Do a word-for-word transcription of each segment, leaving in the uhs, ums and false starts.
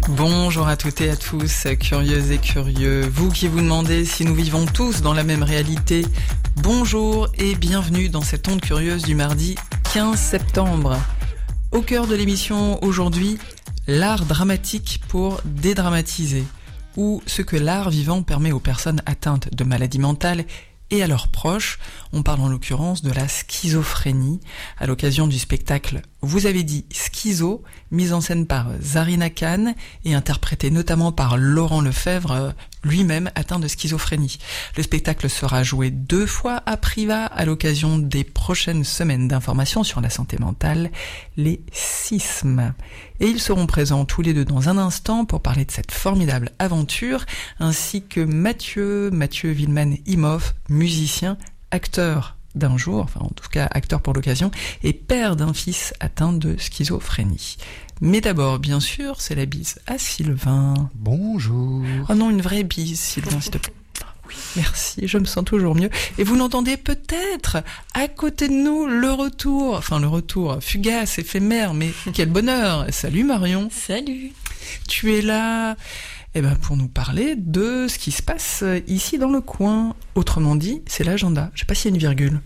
Bonjour à toutes et à tous, curieuses et curieux, vous qui vous demandez si nous vivons tous dans la même réalité, bonjour et bienvenue dans cette onde curieuse du mardi quinze septembre. Au cœur de l'émission aujourd'hui, l'art dramatique pour dédramatiser, ou ce que l'art vivant permet aux personnes atteintes de maladies mentales et à leurs proches. On parle en l'occurrence de la schizophrénie, à l'occasion du spectacle Vous avez dit Schizo, mise en scène par Zarina Khan et interprétée notamment par Laurent Lefebvre, lui-même atteint de schizophrénie. Le spectacle sera joué deux fois à Privas à l'occasion des prochaines semaines d'information sur la santé mentale, les S I S M. Et ils seront présents tous les deux dans un instant pour parler de cette formidable aventure, ainsi que Mathieu, Mathieu Villeman-Imhoff, musicien, acteur d'un jour, enfin en tout cas acteur pour l'occasion, et père d'un fils atteint de schizophrénie. Mais d'abord, bien sûr, c'est la bise à Sylvain. Bonjour. Oh non, une vraie bise, Sylvain, s'il te plaît. Oui, merci, je me sens toujours mieux. Et vous l'entendez peut-être, à côté de nous, le retour, enfin le retour fugace, éphémère, mais quel bonheur. Salut Marion. Salut. Tu es là eh ben, pour nous parler de ce qui se passe ici dans le coin. Autrement dit, c'est l'agenda. Je sais pas s'il y a une virgule.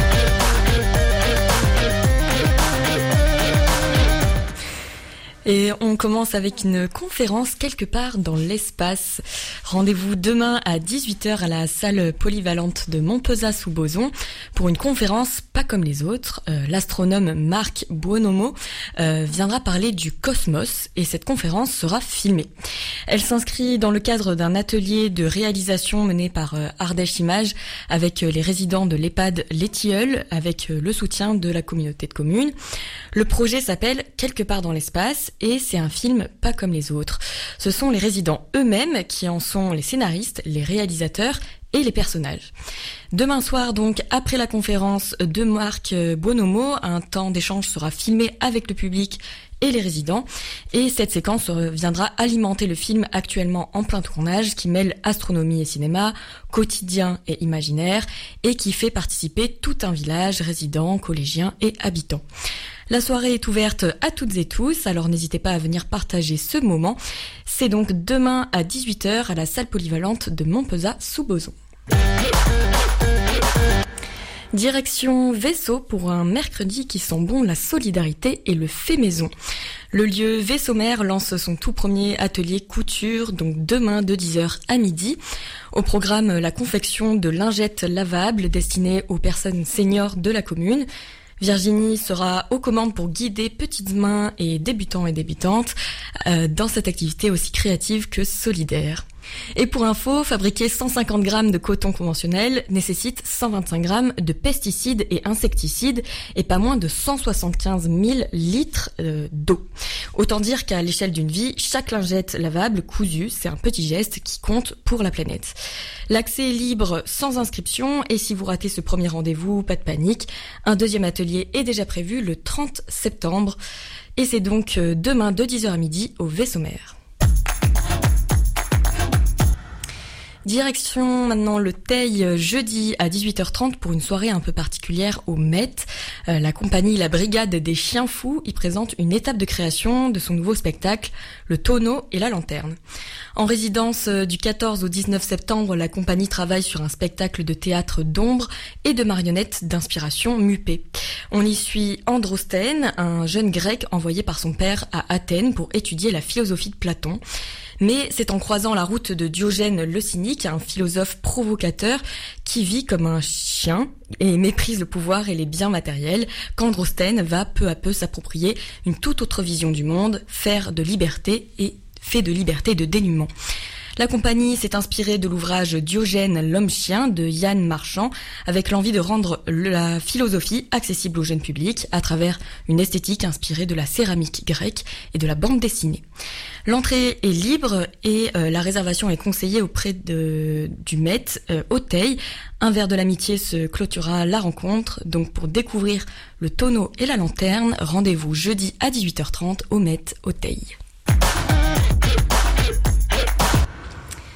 Et on commence avec une conférence quelque part dans l'espace. Rendez-vous demain à dix-huit heures à la salle polyvalente de Montpezat-sous-Bozon pour une conférence pas comme les autres. Euh, l'astronome Marc Buonomo euh, viendra parler du cosmos et cette conférence sera filmée. Elle s'inscrit dans le cadre d'un atelier de réalisation mené par euh, Ardèche Images avec euh, les résidents de l'EHPAD Les Tilleuls avec euh, le soutien de la communauté de communes. Le projet s'appelle Quelque part dans l'espace et c'est un film pas comme les autres. Ce sont les résidents eux-mêmes qui en sont les scénaristes, les réalisateurs et les personnages. Demain soir, donc, après la conférence de Marc Buonomo, un temps d'échange sera filmé avec le public et les résidents. Et cette séquence viendra alimenter le film actuellement en plein tournage qui mêle astronomie et cinéma, quotidien et imaginaire et qui fait participer tout un village, résidents, collégiens et habitants. La soirée est ouverte à toutes et tous, alors n'hésitez pas à venir partager ce moment. C'est donc demain à dix-huit heures à la salle polyvalente de Montpezat-sous-Bozon. Direction Vaisseau pour un mercredi qui sent bon la solidarité et le fait maison. Le lieu Vaisseau-Mère lance son tout premier atelier couture, donc demain de dix heures à midi. Au programme, la confection de lingettes lavables destinées aux personnes seniors de la commune. Virginie sera aux commandes pour guider petites mains et débutants et débutantes euh, dans cette activité aussi créative que solidaire. Et pour info, fabriquer cent cinquante grammes de coton conventionnel nécessite cent vingt-cinq grammes de pesticides et insecticides et pas moins de cent soixante-quinze mille litres euh, d'eau. Autant dire qu'à l'échelle d'une vie, chaque lingette lavable cousue, c'est un petit geste qui compte pour la planète. L'accès est libre sans inscription et si vous ratez ce premier rendez-vous, pas de panique. Un deuxième atelier est déjà prévu le trente septembre et c'est donc demain de dix heures à midi au Vaisseau-Mère. Direction maintenant le Teil jeudi à dix-huit heures trente pour une soirée un peu particulière au Met. Euh, la compagnie La Brigade des Chiens Fous y présente une étape de création de son nouveau spectacle, Le Tonneau et la Lanterne. En résidence du quatorze au dix-neuf septembre, la compagnie travaille sur un spectacle de théâtre d'ombre et de marionnettes d'inspiration Muppet. On y suit Androstène, un jeune grec envoyé par son père à Athènes pour étudier la philosophie de Platon. Mais c'est en croisant la route de Diogène le Cynique, un philosophe provocateur qui vit comme un chien et méprise le pouvoir et les biens matériels, qu'Androstène va peu à peu s'approprier une toute autre vision du monde, faire de liberté et fait de liberté et de dénuement. La compagnie s'est inspirée de l'ouvrage Diogène l'homme-chien de Yann Marchand avec l'envie de rendre la philosophie accessible au jeune public à travers une esthétique inspirée de la céramique grecque et de la bande dessinée. L'entrée est libre et euh, la réservation est conseillée auprès de, du Met euh, au Teil. Un verre de l'amitié se clôturera la rencontre. Donc pour découvrir le tonneau et la lanterne, rendez-vous jeudi à dix-huit heures trente au Met au Teil.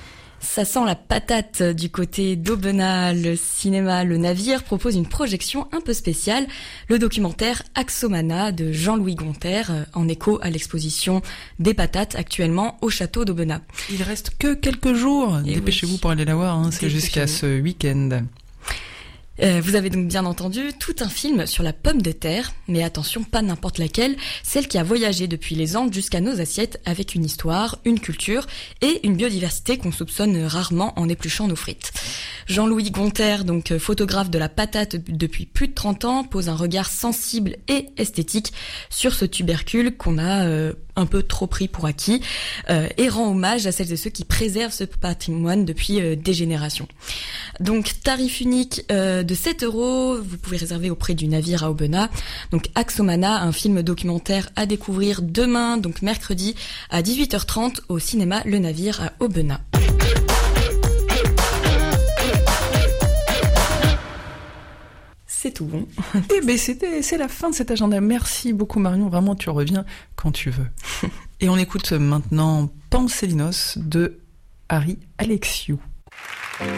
Ça sent la patate du côté d'Aubenas. Le cinéma Le Navire propose une projection un peu spéciale, le documentaire Axomana de Jean-Louis Gonter, en écho à l'exposition des patates actuellement au château d'Aubenas. Il reste que quelques jours. Et dépêchez-vous oui. pour aller la voir, hein. C'est jusqu'à ce week-end. Euh, vous avez donc bien entendu tout un film sur la pomme de terre, mais attention, pas n'importe laquelle, celle qui a voyagé depuis les Andes jusqu'à nos assiettes avec une histoire, une culture et une biodiversité qu'on soupçonne rarement en épluchant nos frites. Jean-Louis Gonter, donc photographe de la patate depuis plus de trente ans, pose un regard sensible et esthétique sur ce tubercule qu'on a euh, un peu trop pris pour acquis euh, et rend hommage à celles et ceux qui préservent ce patrimoine depuis euh, des générations. Donc tarif unique euh, de sept euros, vous pouvez réserver auprès du Navire à Aubenas. Donc Axomana, un film documentaire à découvrir demain, donc mercredi à dix-huit heures trente au cinéma Le Navire à Aubenas. C'est tout bon. Eh ben c'était, c'est la fin de cet agenda. Merci beaucoup Marion, vraiment tu reviens quand tu veux. Et on écoute maintenant Panselinos de Harry Alexiou.